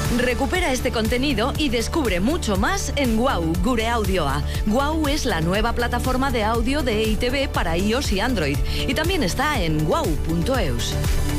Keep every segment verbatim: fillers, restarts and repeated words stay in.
Recupera este contenido y descubre mucho más en Guau, Gure Audioa. Guau es la nueva plataforma de audio de E I Te Be para iOS y Android. Y también está en guau punto eus.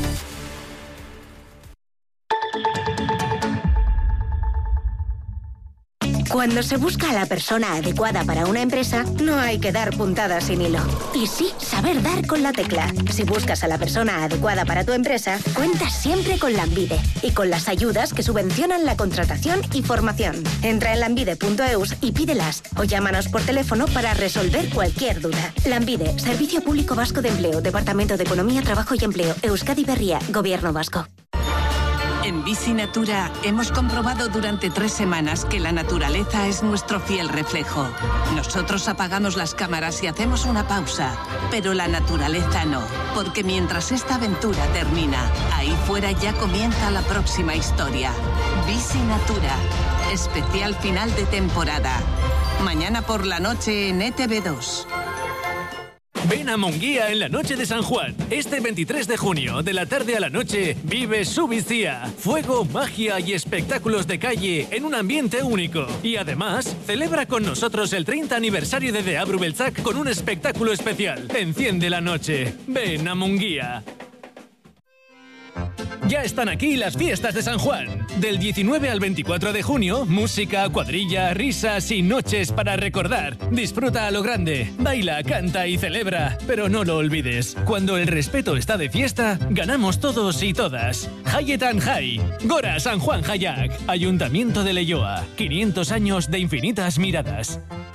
Cuando se busca a la persona adecuada para una empresa, no hay que dar puntadas sin hilo. Y sí, saber dar con la tecla. Si buscas a la persona adecuada para tu empresa, cuentas siempre con Lanbide y con las ayudas que subvencionan la contratación y formación. Entra en lanbide punto eus y pídelas o llámanos por teléfono para resolver cualquier duda. Lanbide, Servicio Público Vasco de Empleo, Departamento de Economía, Trabajo y Empleo, Euskadi Berria, Gobierno Vasco. En Bici Natura hemos comprobado durante tres semanas que la naturaleza es nuestro fiel reflejo. Nosotros apagamos las cámaras y hacemos una pausa, pero la naturaleza no, porque mientras esta aventura termina, ahí fuera ya comienza la próxima historia. Bici Natura, especial final de temporada. Mañana por la noche en E T V dos. Ven a Munguía en la noche de San Juan. Este veintitrés de junio, de la tarde a la noche, vive su Bicía. Fuego, magia y espectáculos de calle en un ambiente único. Y además, celebra con nosotros el treinta aniversario de Deabru Beltzak con un espectáculo especial. Enciende la noche. Ven a Munguía. Ya están aquí las fiestas de San Juan. Del diecinueve al veinticuatro de junio, música, cuadrilla, risas y noches para recordar. Disfruta a lo grande, baila, canta y celebra. Pero no lo olvides, cuando el respeto está de fiesta, ganamos todos y todas. Hayetan Jai, Gora San Juan Hayak, Ayuntamiento de Leioa. quinientos años de infinitas miradas.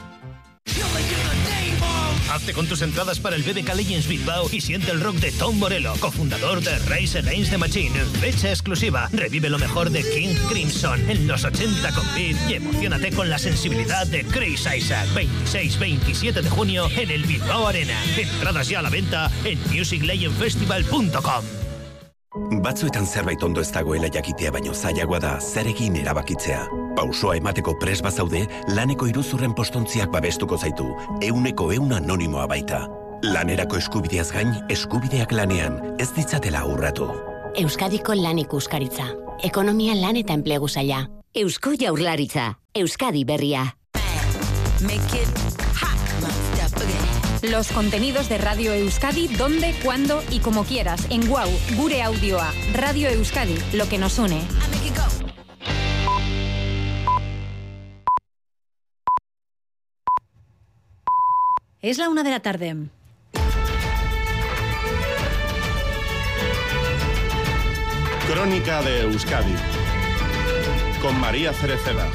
Hazte con tus entradas para el B B K Legends Bilbao y siente el rock de Tom Morello, cofundador de Rise Against the Machine. Fecha exclusiva. Revive lo mejor de King Crimson en los ochenta con Beat y emocionate con la sensibilidad de Chris Isaac. veintiséis veintisiete de junio en el Bilbao Arena. Entradas ya a la venta en music legend festival punto com. Batzuetan zerbait ondo ez dagoela jakitea baino zailagoa da zer egin erabakitzea. Pausoa emateko pres bazaude, laneko iruzurren postontziak babestuko zaitu, euneko eun anonimoa baita. Lanerako eskubideaz gain, eskubideak lanean, ez ditzatela urratu. Euskadiko lan ikuskaritza. Ekonomia, lan eta enplegu saila. Eusko Jaurlaritza. Euskadi Berria. Los contenidos de Radio Euskadi, donde, cuando y como quieras. En Guau, Gure Audioa. Radio Euskadi, lo que nos une. Es la una de la tarde. Crónica de Euskadi con María Cereceda.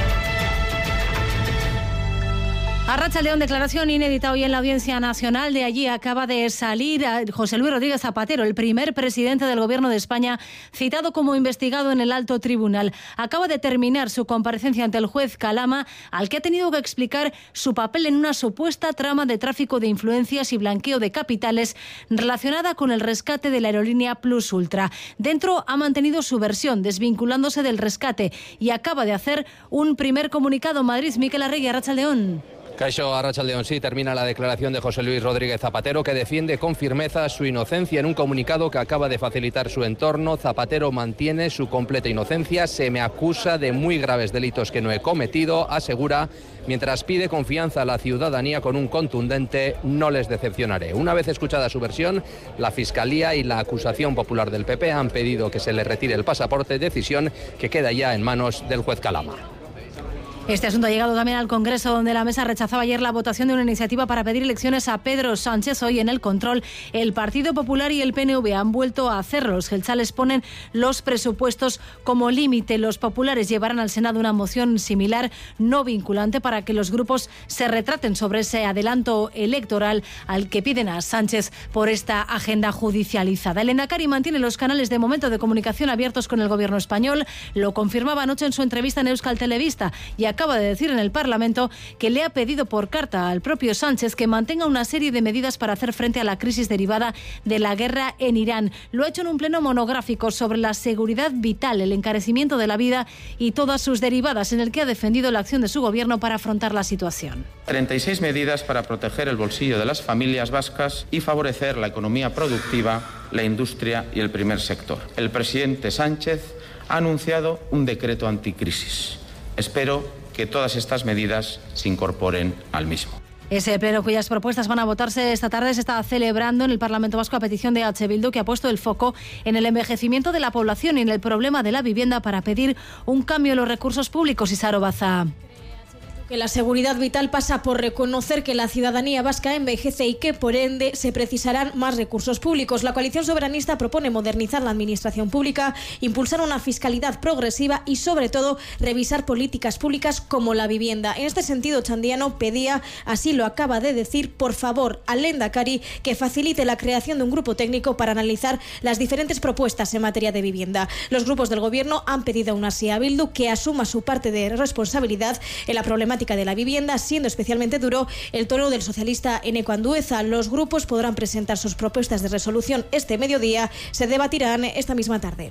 Arratsaldeon, declaración inédita hoy en la Audiencia Nacional. De allí acaba de salir José Luis Rodríguez Zapatero, el primer presidente del Gobierno de España, citado como investigado en el alto tribunal. Acaba de terminar su comparecencia ante el juez Calama, al que ha tenido que explicar su papel en una supuesta trama de tráfico de influencias y blanqueo de capitales relacionada con el rescate de la aerolínea Plus Ultra. Dentro ha mantenido su versión, desvinculándose del rescate, y acaba de hacer un primer comunicado. Madrid, Mikel Arregui, arratsaldeon. Caixo, arratsaldeon, sí, termina la declaración de José Luis Rodríguez Zapatero, que defiende con firmeza su inocencia. En un comunicado que acaba de facilitar su entorno, Zapatero mantiene su completa inocencia. Se me acusa de muy graves delitos que no he cometido, asegura, mientras pide confianza a la ciudadanía con un contundente "no les decepcionaré". Una vez escuchada su versión, la Fiscalía y la acusación popular del P P han pedido que se le retire el pasaporte, decisión que queda ya en manos del juez Calama. Este asunto ha llegado también al Congreso, donde la mesa rechazaba ayer la votación de una iniciativa para pedir elecciones a Pedro Sánchez. Hoy en el control, el Partido Popular y el P N V han vuelto a hacerlo. Los jeltzales ponen los presupuestos como límite. Los populares llevarán al Senado una moción similar, no vinculante, para que los grupos se retraten sobre ese adelanto electoral al que piden a Sánchez por esta agenda judicializada. El Endacari mantiene los canales de momento de comunicación abiertos con el gobierno español. Lo confirmaba anoche en su entrevista en Euskal Telebista y acaba de decir en el Parlamento que le ha pedido por carta al propio Sánchez que mantenga una serie de medidas para hacer frente a la crisis derivada de la guerra en Irán. Lo ha hecho en un pleno monográfico sobre la seguridad vital, el encarecimiento de la vida y todas sus derivadas, en el que ha defendido la acción de su gobierno para afrontar la situación. treinta y seis medidas para proteger el bolsillo de las familias vascas y favorecer la economía productiva, la industria y el primer sector. El presidente Sánchez ha anunciado un decreto anticrisis. Espero que todas estas medidas se incorporen al mismo. Ese pleno cuyas propuestas van a votarse esta tarde se está celebrando en el Parlamento Vasco a petición de H. Bildu, que ha puesto el foco en el envejecimiento de la población y en el problema de la vivienda para pedir un cambio en los recursos públicos. Isaro Baza. Que la seguridad vital pasa por reconocer que la ciudadanía vasca envejece y que, por ende, se precisarán más recursos públicos. La coalición soberanista propone modernizar la administración pública, impulsar una fiscalidad progresiva y, sobre todo, revisar políticas públicas como la vivienda. En este sentido, Chandiano pedía, así lo acaba de decir, por favor, al Lehendakari que facilite la creación de un grupo técnico para analizar las diferentes propuestas en materia de vivienda. Los grupos del Gobierno han pedido aún así a Bildu que asuma su parte de responsabilidad en la problemática de la vivienda, siendo especialmente duro el tono del socialista Eneko Andueza. Los grupos podrán presentar sus propuestas de resolución este mediodía, se debatirán esta misma tarde.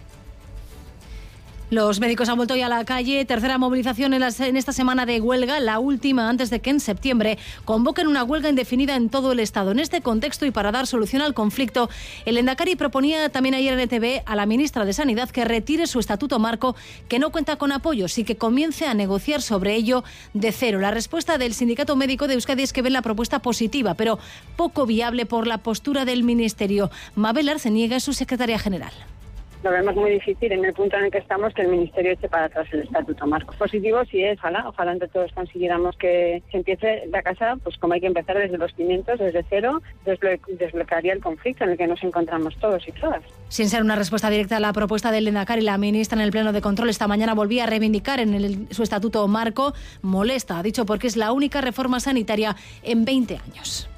Los médicos han vuelto ya a la calle, tercera movilización en, las, en esta semana de huelga, la última antes de que en septiembre convoquen una huelga indefinida en todo el Estado. En este contexto y para dar solución al conflicto, el Lehendakari proponía también ayer en E T V a la ministra de Sanidad que retire su estatuto marco, que no cuenta con apoyos y que comience a negociar sobre ello de cero. La respuesta del Sindicato Médico de Euskadi es que ven la propuesta positiva, pero poco viable por la postura del Ministerio. Mabel Arceniega es su secretaria general. Lo vemos muy difícil en el punto en el que estamos que el Ministerio eche para atrás el estatuto marco. Positivo sí es, ojalá, ojalá entre todos consiguiéramos que se empiece la casa, pues como hay que empezar desde los cimientos, desde cero, desblo- desbloquearía el conflicto en el que nos encontramos todos y todas. Sin ser una respuesta directa a la propuesta del Lehendakari, la ministra en el Pleno de Control esta mañana volvía a reivindicar en el, su estatuto marco. Molesta, ha dicho, porque es la única reforma sanitaria en veinte años.